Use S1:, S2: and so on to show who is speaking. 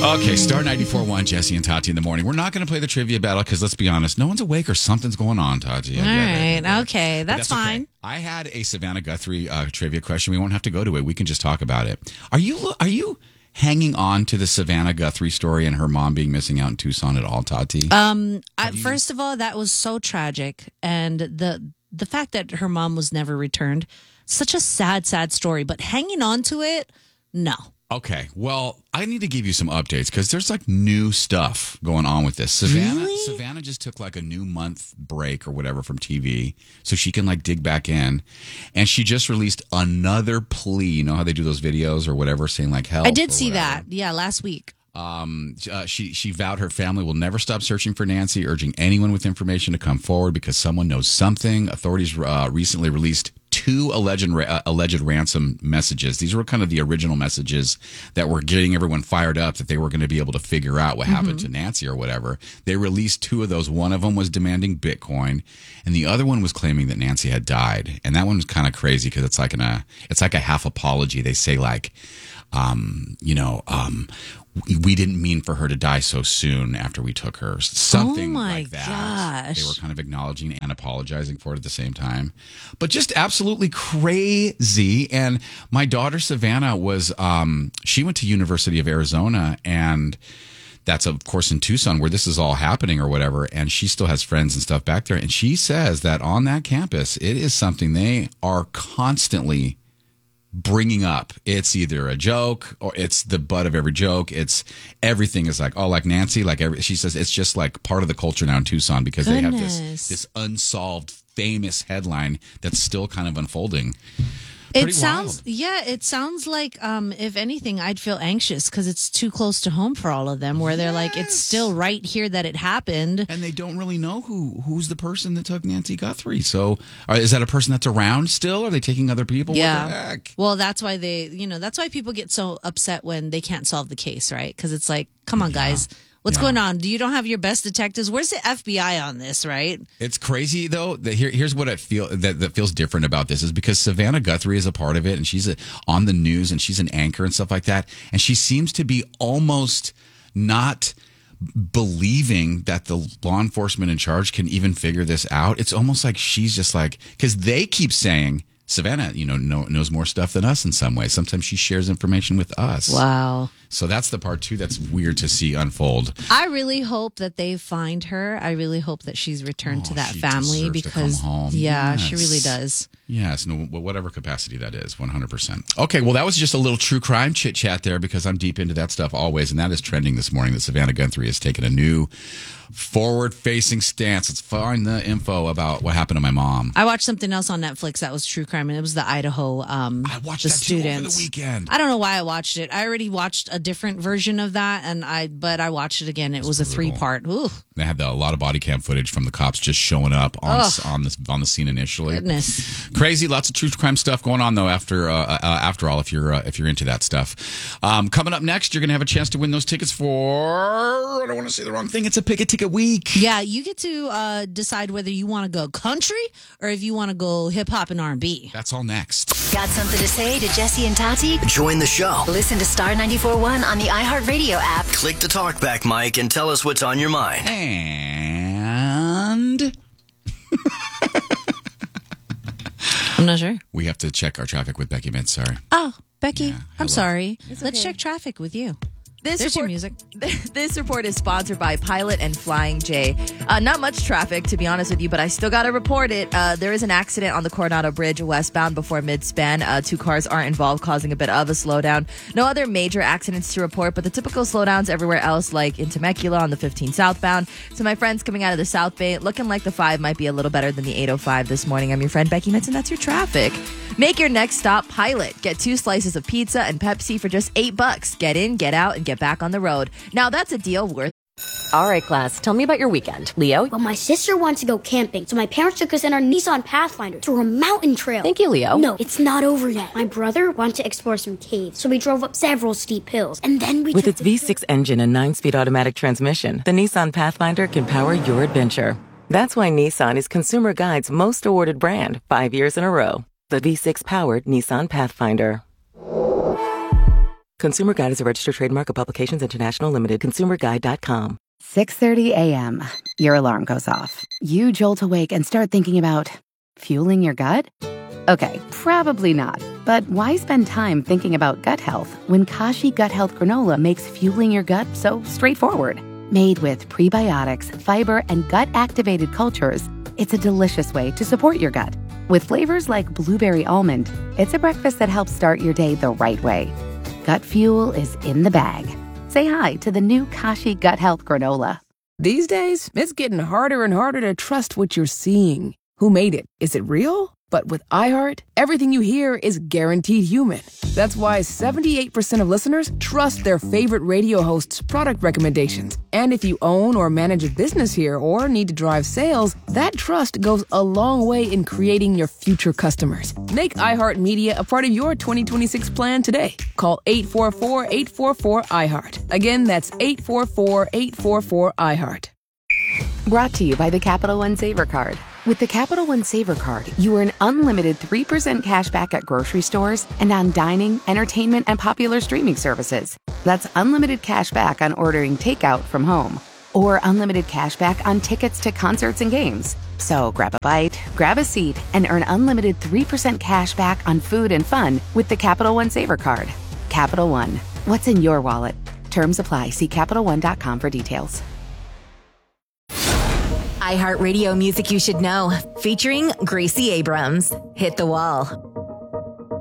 S1: Okay, Star 94.1, Jesse and Tati in the morning. We're not going to play the trivia battle because, let's be honest, no one's awake or something's going on, Tati.
S2: All right, okay, that's fine.
S1: Okay. I had a Savannah Guthrie trivia question. We won't have to go to it. We can just talk about it. Are you hanging on to the Savannah Guthrie story and her mom being missing out in Tucson at all, Tati?
S2: First of all, that was so tragic, and the fact that her mom was never returned, such a sad story. But hanging on to it, no.
S1: Okay, well, I need to give you some updates because there's like new stuff going on with this. Savannah just took like a new month break or whatever from TV so she can like dig back in. And she just released another plea. You know how they do those videos or whatever saying like help?
S2: I did see that. Yeah, last week.
S1: She vowed her family will never stop searching for Nancy, urging anyone with information to come forward because someone knows something. Authorities recently released 2 alleged ransom messages. These were kind of the original messages that were getting everyone fired up that they were going to be able to figure out what happened to Nancy or whatever. They released 2 of those. One of them was demanding Bitcoin, and the other one was claiming that Nancy had died. And that one was kind of crazy because it's like a half apology. They say like, we didn't mean for her to die so soon after we took her. Something like that.
S2: Gosh.
S1: They were kind of acknowledging and apologizing for it at the same time. But just absolutely crazy. And my daughter Savannah was, she went to University of Arizona, and that's of course in Tucson where this is all happening or whatever. And she still has friends and stuff back there. And she says that on that campus, it is something they are constantly bringing up. It's either a joke or it's the butt of every joke. It's everything is like, oh, like Nancy, she says it's just like part of the culture now in Tucson because they have this unsolved famous headline that's still kind of unfolding. It sounds like if anything, I'd feel anxious because it's too close to home for all of them, where they're like, it's still right here that it happened, and they don't really know who's the person that took Nancy Guthrie. So, is that a person that's around still? Are they taking other people?
S2: Yeah.
S1: What the heck?
S2: Well, that's why that's why people get so upset when they can't solve the case, right? Because it's like, come on, guys. What's going on? You don't have your best detectives? Where's the FBI on this, right? It's
S1: crazy, though. Here's what I feel that feels different about this is because Savannah Guthrie is a part of it, and she's on the news, and she's an anchor and stuff like that. And she seems to be almost not believing that the law enforcement in charge can even figure this out. It's almost like she's just like, because they keep saying, Savannah, knows more stuff than us in some ways. Sometimes she shares information with us.
S2: Wow.
S1: So that's the part, too, that's weird to see unfold.
S2: I really hope that they find her. I really hope that she's returned to that family because,
S1: to come home.
S2: Yeah, yes. She really does.
S1: Yes, whatever capacity that is, 100%. Okay, well, that was just a little true crime chit-chat there because I'm deep into that stuff always, and that is trending this morning that Savannah Guthrie has taken a new forward-facing stance. Let's find the info about what happened to my mom.
S2: I watched something else on Netflix that was true crime, and it was the Idaho
S1: I watched that too over the weekend.
S2: I don't know why I watched it. I already watched a different version of that, but I watched it again. It was a 3-part. Ooh.
S1: They had a lot of body cam footage from the cops just showing up on the scene initially.
S2: Goodness.
S1: Crazy, lots of true crime stuff going on though. After all, if you're into that stuff, coming up next, you're gonna have a chance to win those tickets for. I don't want to say the wrong thing. It's a Pick a Ticket week.
S2: Yeah, you get to decide whether you want to go country or if you want to go hip hop and R&B.
S1: That's all next.
S3: Got something to say to Jesse and Tati?
S4: Join the show.
S3: Listen to Star 94.1 on the iHeartRadio app.
S4: Click the talkback mic and tell us what's on your mind.
S1: And
S2: I'm not sure.
S1: We have to check our traffic with Becky Mintz. Sorry.
S2: Oh, Becky,
S1: Yeah,
S2: I'm sorry.
S5: It's
S2: Let's
S5: okay.
S2: check traffic with you.
S5: There's
S2: your music.
S5: This report is sponsored by Pilot and Flying J. Not much traffic, to be honest with you, but I still got to report it. There is an accident on the Coronado Bridge westbound before mid-span. 2 cars are involved, causing a bit of a slowdown. No other major accidents to report, but the typical slowdowns everywhere else, like in Temecula on the 15 southbound. So my friends coming out of the South Bay, looking like the 5 might be a little better than the 805 this morning. I'm your friend Becky Mitz, and that's your traffic. Make your next stop Pilot. Get 2 slices of pizza and Pepsi for just $8. Get in, get out, and get back on the road. Now that's a deal worth.
S6: All right, class, tell me about your weekend. Leo?
S7: Well, my sister wants to go camping, so my parents took us in our Nissan Pathfinder through a mountain trail.
S6: Thank you, Leo.
S7: No, it's not over yet. My brother wanted to explore some caves, so we drove up several steep hills, and then we
S8: With its V6 engine and 9-speed automatic transmission, the Nissan Pathfinder can power your adventure. That's why Nissan is Consumer Guide's most awarded brand 5 years in a row. The V6-powered Nissan Pathfinder. Consumer Guide is a registered trademark of Publications International Limited. ConsumerGuide.com.
S9: 6:30 a.m. Your alarm goes off. You jolt awake and start thinking about fueling your gut? Okay, probably not. But why spend time thinking about gut health when Kashi Gut Health Granola makes fueling your gut so straightforward? Made with prebiotics, fiber, and gut-activated cultures, it's a delicious way to support your gut. With flavors like blueberry almond, it's a breakfast that helps start your day the right way. Gut fuel is in the bag. Say hi to the new Kashi Gut Health Granola.
S10: These days, it's getting harder and harder to trust what you're seeing. Who made it? Is it real? But with iHeart, everything you hear is guaranteed human. That's why 78% of listeners trust their favorite radio hosts' product recommendations. And if you own or manage a business here or need to drive sales, that trust goes a long way in creating your future customers. Make iHeartMedia a part of your 2026 plan today. Call 844-844-iHeart. Again, that's 844-844-iHeart.
S9: Brought to you by the Capital One Saver Card. With the Capital One Saver Card, you earn unlimited 3% cash back at grocery stores and on dining, entertainment, and popular streaming services. That's unlimited cash back on ordering takeout from home, or unlimited cash back on tickets to concerts and games. So grab a bite, grab a seat, and earn unlimited 3% cash back on food and fun with the Capital One Saver Card. Capital One, what's in your wallet? Terms apply. See CapitalOne.com for details.
S11: iHeartRadio Music You Should Know, featuring Gracie Abrams. Hit the Wall.